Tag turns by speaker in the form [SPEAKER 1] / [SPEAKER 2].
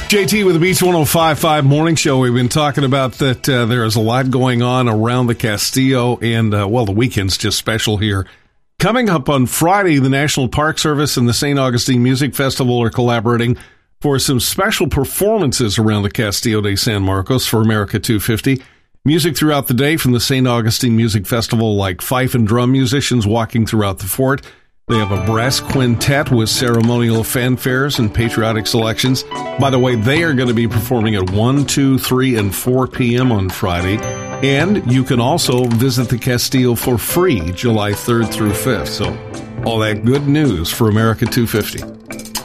[SPEAKER 1] JT with the Beach 105.5 Morning Show. We've been talking about that there is a lot going on around the Castillo, and, the weekend's just special here. Coming up on Friday, the National Park Service and the St. Augustine Music Festival are collaborating for some special performances around the Castillo de San Marcos for America 250. Music throughout the day from the St. Augustine Music Festival, like fife and drum musicians walking throughout the fort. They have a brass quintet with ceremonial fanfares and patriotic selections. By the way, they are going to be performing at 1, 2, 3, and 4 p.m. on Friday. And you can also visit the Castillo for free July 3rd through 5th. So all that good news for America 250.